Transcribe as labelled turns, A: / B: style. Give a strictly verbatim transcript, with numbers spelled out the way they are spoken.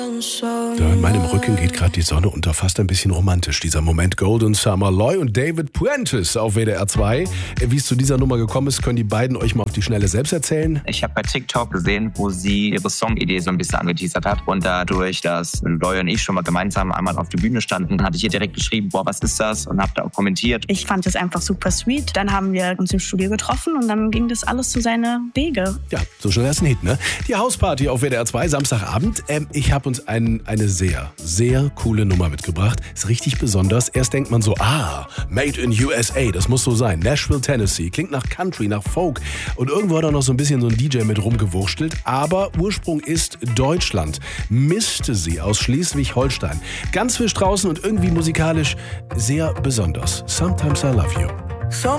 A: Ja, in meinem Rücken geht gerade die Sonne unter, fast ein bisschen romantisch. Dieser Moment Golden Summer. Loy und David Puentes auf W D R zwei. Wie es zu dieser Nummer gekommen ist, können die beiden euch mal auf die Schnelle selbst erzählen.
B: Ich habe bei TikTok gesehen, wo sie ihre Songidee so ein bisschen angeteasert hat. Und dadurch, dass Loy und ich schon mal gemeinsam einmal auf der Bühne standen, hatte ich ihr direkt geschrieben, boah, was ist das? Und habe da auch kommentiert.
C: Ich fand es einfach super sweet. Dann haben wir uns im Studio getroffen und dann ging das alles zu seine Wege.
A: Ja, so schnell ist ein Hit, ne? Die Hausparty auf W D R zwei, Samstagabend. Ähm, ich habe uns ein, eine sehr, sehr coole Nummer mitgebracht. Ist richtig besonders. Erst denkt man so, ah, made in U S A, das muss so sein. Nashville, Tennessee. Klingt nach Country, nach Folk. Und irgendwo hat auch noch so ein bisschen so ein D J mit rumgewurschtelt. Aber Ursprung ist Deutschland. Misste sie aus Schleswig-Holstein. Ganz frisch draußen und irgendwie musikalisch sehr besonders. Sometimes I Love You.